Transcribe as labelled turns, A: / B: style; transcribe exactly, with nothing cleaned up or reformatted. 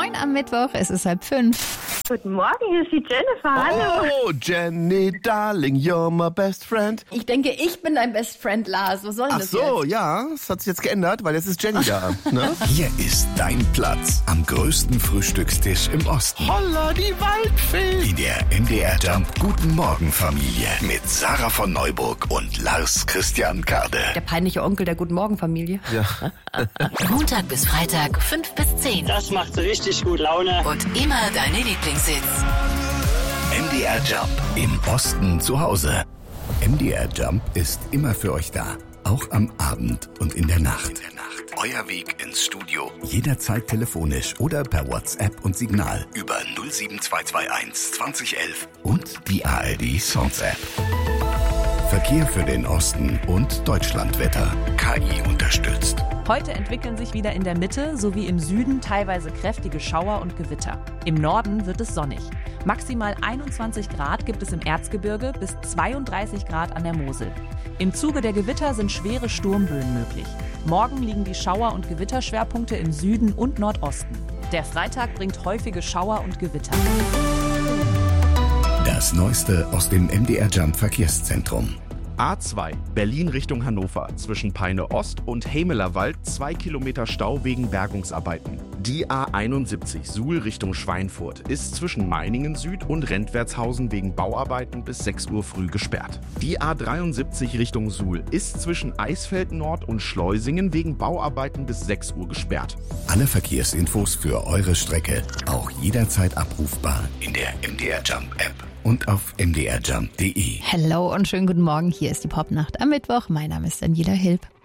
A: Moin am Mittwoch, es ist halb fünf.
B: Guten Morgen, hier ist die Jennifer. Hallo.
C: Oh, Jenny, darling, you're my best friend.
D: Ich denke, ich bin dein Best Friend, Lars. Was soll denn
C: Ach
D: das
C: so,
D: jetzt?
C: ja, das hat sich jetzt geändert, weil jetzt ist Jenny da. Ne?
E: Hier ist dein Platz am größten Frühstückstisch im Osten.
C: Holla, die Waldfee.
E: In der M D R Jump Guten Morgen Familie mit Sarah von Neuburg und Lars Christian Kade.
D: Der peinliche Onkel der Guten Morgen Familie.
C: Ja.
F: Montag bis Freitag, fünf bis zehn.
G: Das macht richtig gut Laune.
F: Und immer deine Lieblingshits.
E: M D R Jump im Osten zu Hause. M D R Jump ist immer für euch da. Auch am Abend und in der Nacht. Euer Weg ins Studio. Jederzeit telefonisch oder per WhatsApp und Signal über null sieben zwei zwei eins zwanzig elf und die A R D Songs App. Verkehr für den Osten und Deutschlandwetter. K I unterstützt.
H: Heute entwickeln sich wieder in der Mitte sowie im Süden teilweise kräftige Schauer und Gewitter. Im Norden wird es sonnig. Maximal einundzwanzig Grad gibt es im Erzgebirge bis zweiunddreißig Grad an der Mosel. Im Zuge der Gewitter sind schwere Sturmböen möglich. Morgen liegen die Schauer- und Gewitterschwerpunkte im Süden und Nordosten. Der Freitag bringt häufige Schauer und Gewitter.
E: Das Neueste aus dem M D R Jump Verkehrszentrum.
I: A zwei, Berlin Richtung Hannover, zwischen Peine Ost und Hemelerwald, zwei Kilometer Stau wegen Bergungsarbeiten. Die A einundsiebzig, Suhl Richtung Schweinfurt, ist zwischen Meiningen Süd und Rentwertshausen wegen Bauarbeiten bis sechs Uhr früh gesperrt. Die A dreiundsiebzig Richtung Suhl ist zwischen Eisfeld Nord und Schleusingen wegen Bauarbeiten bis sechs Uhr gesperrt.
E: Alle Verkehrsinfos für eure Strecke auch jederzeit abrufbar in der M D R Jump App und auf m d r jump punkt d e.
A: Hello und schönen guten Morgen, hier ist die Popnacht am Mittwoch. Mein Name ist Daniela Hilb.